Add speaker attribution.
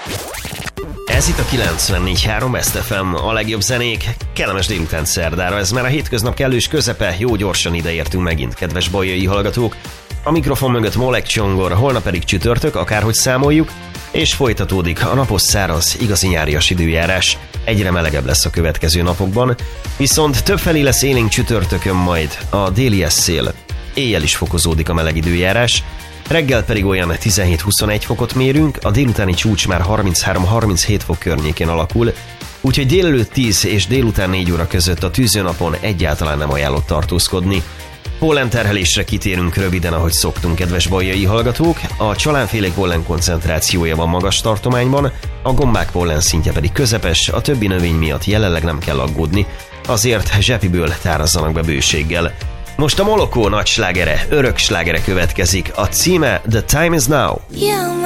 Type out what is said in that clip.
Speaker 1: Ez itt a 94.3 Best FM, a legjobb zenék, kellemes délután szerdára. Ez már a hétköznap kellős közepe, jó gyorsan ideértünk megint, kedves bolyai hallgatók. A mikrofon mögött Molek Csongor, holnap pedig csütörtök, akárhogy számoljuk, és folytatódik a napos száraz, igazi nyárias időjárás. Egyre melegebb lesz a következő napokban, viszont többfelé lesz élénk csütörtökön majd a déli szél. Éjjel is fokozódik a meleg időjárás, reggel pedig olyan 17-21 fokot mérünk, a délutáni csúcs már 33-37 fok környékén alakul, úgyhogy délelőtt 10 és délután 4 óra között a tűzőnapon egyáltalán nem ajánlott tartózkodni. Pollenterhelésre kitérünk röviden, ahogy szoktunk, kedves bolyai hallgatók. A csalánfélék pollen koncentrációja van magas tartományban, a gombák pollen szintje pedig közepes, a többi növény miatt jelenleg nem kell aggódni, azért zsepiből tárazzanak be bőséggel. Most a Molokó nagy slágere, örök slágere következik, a címe The Time Is Now.